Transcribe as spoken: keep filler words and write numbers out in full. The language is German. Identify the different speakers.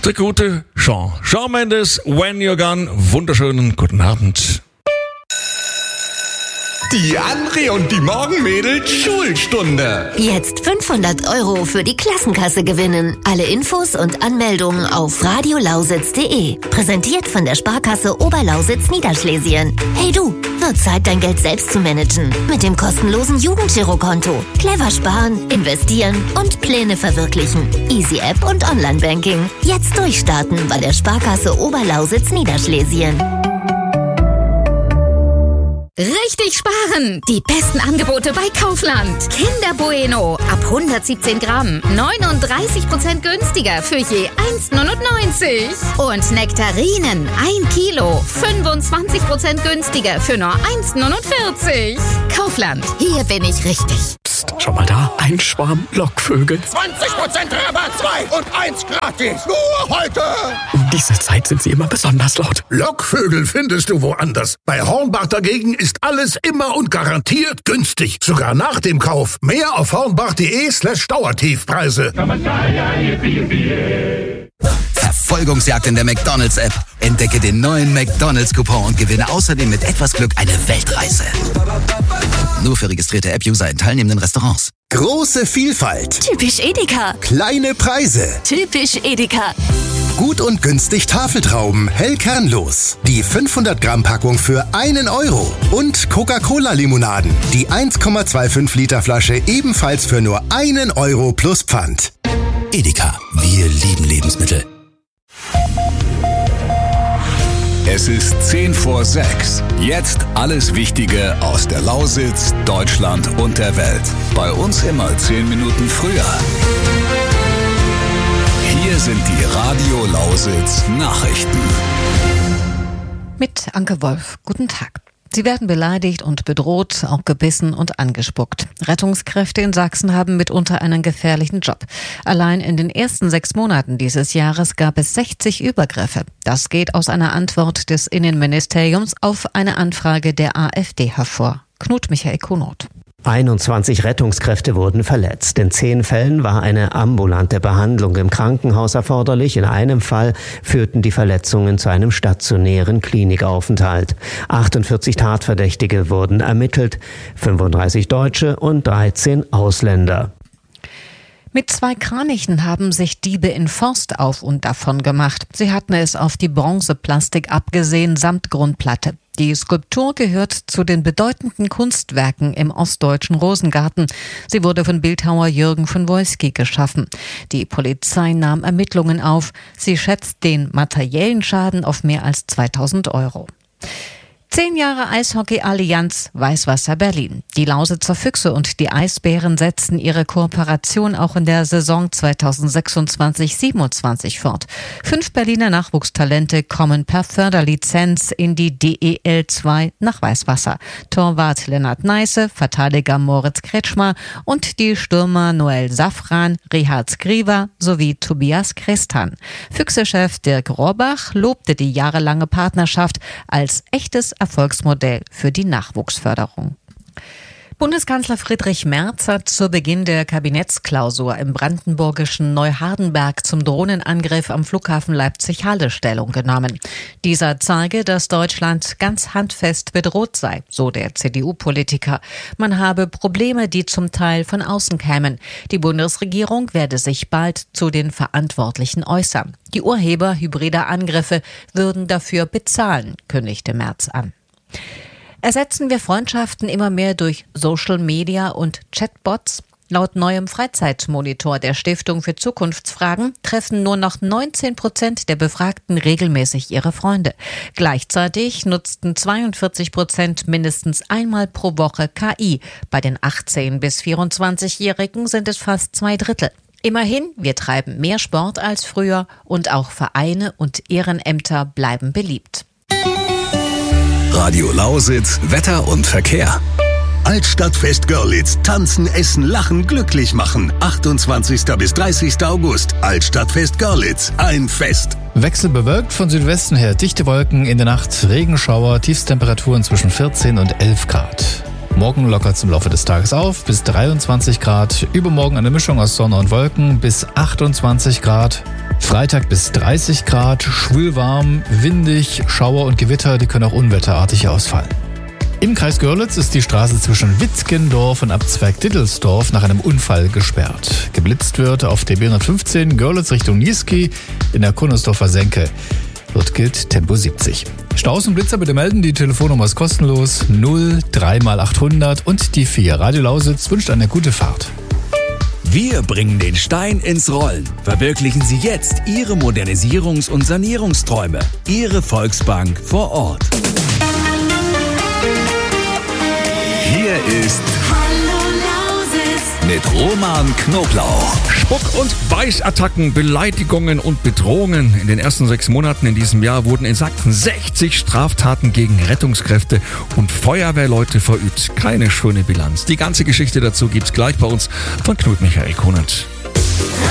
Speaker 1: Der gute Shawn. Shawn Mendes, When You're Gone. Wunderschönen guten Abend.
Speaker 2: Die André und die Morgenmädels Schulstunde.
Speaker 3: Jetzt fünfhundert Euro für die Klassenkasse gewinnen. Alle Infos und Anmeldungen auf radiolausitz punkt de. Präsentiert von der Sparkasse Oberlausitz Niederschlesien. Hey du, wird Zeit, dein Geld selbst zu managen. Mit dem kostenlosen Jugendgirokonto. Clever sparen, investieren und Pläne verwirklichen. Easy App und Online-Banking. Jetzt durchstarten bei der Sparkasse Oberlausitz Niederschlesien.
Speaker 4: Richtig sparen! Die besten Angebote bei Kaufland. Kinder Bueno ab hundertsiebzehn Gramm. neununddreißig Prozent günstiger für je eins neunundneunzig. Und Nektarinen ein Kilo. fünfundzwanzig Prozent günstiger für nur eins neunundvierzig. Kaufland, hier bin ich richtig.
Speaker 5: Psst, schau mal da. Ein Schwarm Lockvögel.
Speaker 2: zwanzig Prozent Rabatt, zwei und eins gratis. Nur heute.
Speaker 5: Um diese Zeit sind sie immer besonders laut.
Speaker 6: Lockvögel findest du woanders. Bei Hornbach dagegen ist alles immer und garantiert günstig. Sogar nach dem Kauf. Mehr auf hornbach.de slash Dauertiefpreise.
Speaker 7: Verfolgungsjagd in der McDonald's-App. Entdecke den neuen McDonald's-Coupon und gewinne außerdem mit etwas Glück eine Weltreise. Nur für registrierte App-User in teilnehmenden Restaurants.
Speaker 8: Große Vielfalt.
Speaker 3: Typisch Edeka.
Speaker 8: Kleine Preise.
Speaker 3: Typisch Edeka.
Speaker 8: Gut und günstig Tafeltrauben, hellkernlos. Die fünfhundert Gramm Packung für einen Euro. Und Coca-Cola-Limonaden. Die eins Komma fünfundzwanzig Liter Flasche ebenfalls für nur einen Euro plus Pfand.
Speaker 7: Edeka, wir lieben Lebensmittel.
Speaker 9: Es ist zehn vor sechs. Jetzt alles Wichtige aus der Lausitz, Deutschland und der Welt. Bei uns immer zehn Minuten früher. Hier sind die Radio Lausitz Nachrichten.
Speaker 10: Mit Anke Wolf. Guten Tag. Sie werden beleidigt und bedroht, auch gebissen und angespuckt. Rettungskräfte in Sachsen haben mitunter einen gefährlichen Job. Allein in den ersten sechs Monaten dieses Jahres gab es sechzig Übergriffe. Das geht aus einer Antwort des Innenministeriums auf eine Anfrage der AfD hervor. Knut Michael Kunot.
Speaker 11: einundzwanzig Rettungskräfte wurden verletzt. In zehn Fällen war eine ambulante Behandlung im Krankenhaus erforderlich. In einem Fall führten die Verletzungen zu einem stationären Klinikaufenthalt. achtundvierzig Tatverdächtige wurden ermittelt, fünfunddreißig Deutsche und dreizehn Ausländer.
Speaker 10: Mit zwei Kranichen haben sich Diebe in Forst auf und davon gemacht. Sie hatten es auf die Bronzeplastik abgesehen samt Grundplatte. Die Skulptur gehört zu den bedeutenden Kunstwerken im ostdeutschen Rosengarten. Sie wurde von Bildhauer Jürgen von Wolski geschaffen. Die Polizei nahm Ermittlungen auf. Sie schätzt den materiellen Schaden auf mehr als zweitausend Euro. Zehn Jahre Eishockey-Allianz Weißwasser Berlin. Die Lausitzer Füchse und die Eisbären setzen ihre Kooperation auch in der Saison zweitausendsechsundzwanzig siebenundzwanzig fort. Fünf Berliner Nachwuchstalente kommen per Förderlizenz in die D E L zwei nach Weißwasser. Torwart Lennart Neiße, Verteidiger Moritz Kretschmer und die Stürmer Noel Safran, Richard Skriva sowie Tobias Kristan. Füchse-Chef Dirk Rohrbach lobte die jahrelange Partnerschaft als echtes Erfolgsmodell für die Nachwuchsförderung. Bundeskanzler Friedrich Merz hat zu Beginn der Kabinettsklausur im brandenburgischen Neuhardenberg zum Drohnenangriff am Flughafen Leipzig-Halle Stellung genommen. Dieser zeige, dass Deutschland ganz handfest bedroht sei, so der C D U-Politiker. Man habe Probleme, die zum Teil von außen kämen. Die Bundesregierung werde sich bald zu den Verantwortlichen äußern. Die Urheber hybrider Angriffe würden dafür bezahlen, kündigte Merz an. Ersetzen wir Freundschaften immer mehr durch Social Media und Chatbots? Laut neuem Freizeitmonitor der Stiftung für Zukunftsfragen treffen nur noch neunzehn Prozent der Befragten regelmäßig ihre Freunde. Gleichzeitig nutzten zweiundvierzig Prozent mindestens einmal pro Woche K I. Bei den achtzehn- bis vierundzwanzigjährigen sind es fast zwei Drittel. Immerhin, wir treiben mehr Sport als früher und auch Vereine und Ehrenämter bleiben beliebt.
Speaker 9: Radio Lausitz, Wetter und Verkehr.
Speaker 8: Altstadtfest Görlitz. Tanzen, essen, lachen, glücklich machen. achtundzwanzigsten bis dreißigsten August. Altstadtfest Görlitz. Ein Fest.
Speaker 12: Wechselbewölkt von Südwesten her. Dichte Wolken in der Nacht, Regenschauer, Tiefstemperaturen zwischen vierzehn und elf Grad. Morgen lockert es im Laufe des Tages auf bis dreiundzwanzig Grad. Übermorgen eine Mischung aus Sonne und Wolken bis achtundzwanzig Grad. Freitag bis dreißig Grad, schwül warm, windig, Schauer und Gewitter, die können auch unwetterartig ausfallen. Im Kreis Görlitz ist die Straße zwischen Witzkendorf und Abzweig Dittelsdorf nach einem Unfall gesperrt. Geblitzt wird auf der B hundertfünfzehn Görlitz Richtung Niesky in der Kunnersdorfer Senke. Dort gilt Tempo siebzig. Staus und Blitzer bitte melden, die Telefonnummer ist kostenlos null drei mal achthundert und die vier. Radio Lausitz wünscht eine gute Fahrt.
Speaker 13: Wir bringen den Stein ins Rollen. Verwirklichen Sie jetzt Ihre Modernisierungs- und Sanierungsträume. Ihre Volksbank vor Ort.
Speaker 9: Hier ist mit Roman Knoblauch.
Speaker 1: Spuck- und Beißattacken, Beleidigungen und Bedrohungen. In den ersten sechs Monaten in diesem Jahr wurden in Sachsen sechzig Straftaten gegen Rettungskräfte und Feuerwehrleute verübt. Keine schöne Bilanz. Die ganze Geschichte dazu gibt's gleich bei uns von Knut Michael Kunert.